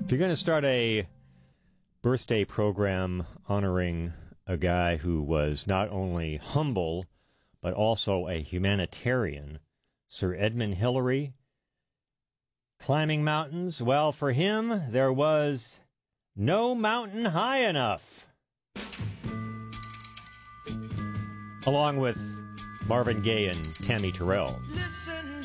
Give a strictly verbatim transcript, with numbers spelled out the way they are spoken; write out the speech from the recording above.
If you're going to start a birthday program honoring a guy who was not only humble, but also a humanitarian, Sir Edmund Hillary, climbing mountains, well, for him, there was no mountain high enough. Along with Marvin Gaye and Tammy Terrell.